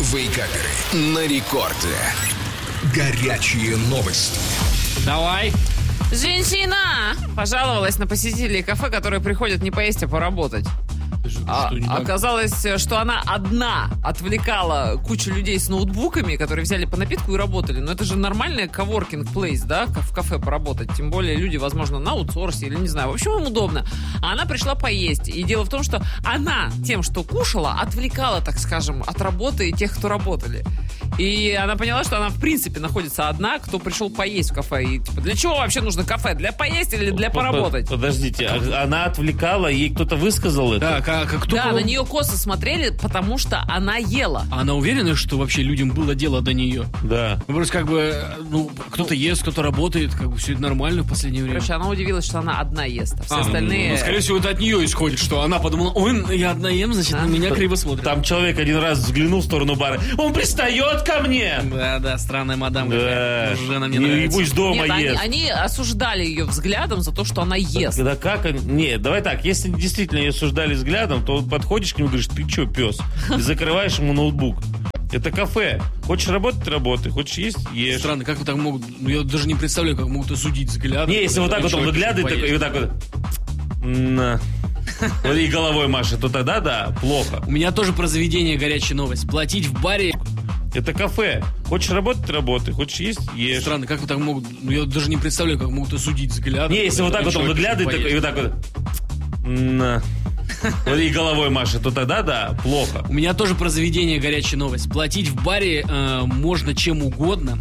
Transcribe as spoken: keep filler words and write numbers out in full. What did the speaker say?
Вейкаперы на рекорде. Горячие новости. Давай. Женщина пожаловалась на посетителей кафе, которые приходят не поесть, а поработать. А, оказалось, что она одна отвлекала кучу людей с ноутбуками, которые взяли по напитку и работали. Но это же нормальный коворкинг плейс, да, в кафе поработать. Тем более люди, возможно, на аутсорсе или не знаю. В общем, им удобно. А она пришла поесть. И дело в том, что она тем, что кушала, отвлекала, так скажем, от работы тех, кто работали. И она поняла, что она в принципе находится одна, кто пришел поесть в кафе. И типа, для чего вообще нужно кафе? Для поесть или для поработать? Подождите, она отвлекала, ей кто-то высказал это? Да, как, как кто да, кого... на нее косо смотрели, потому что она ела. А она уверена, что вообще людям было дело до нее? Да. Ну, просто как бы, ну, кто-то ест, кто-то работает, как бы все это нормально в последнее время. Короче, она удивилась, что она одна ест, а все а, остальные... Ну, скорее всего, это от нее исходит, что она подумала, ой, я одна ем, значит, а? на меня криво смотрит. Там человек один раз взглянул в сторону бара, он пристает ко мне! Да, да, странная мадам. Да. Уже она мне не, нравится. Пусть дома Нет, ест. Они, они осуждали ее взглядом за то, что она ест. Да, да как они... Нет, давай так, если действительно ее осуждали взглядом, то подходишь к нему и говоришь, ты че, пес? И закрываешь ему ноутбук. Это кафе. Хочешь работать — работай. Хочешь есть — ешь. Странно, как вот так могут... Ну, я даже не представляю, как могут осудить взглядом. Не, если вот так вот он выглядывает так, и вот так вот... На. И головой машет, то тогда да, плохо. У меня тоже про заведение горячая новость. Платить в баре... Это кафе. Хочешь работать — работай. Хочешь есть — ешь. Странно, как вот так могут... Ну, я даже не представляю, как могут осудить взглядом. Не, если вот так вот он выглядывает так, и вот так вот... На. И головой машет, то тогда да, плохо. У меня тоже про заведение горячая новость. Платить в баре э, можно чем угодно,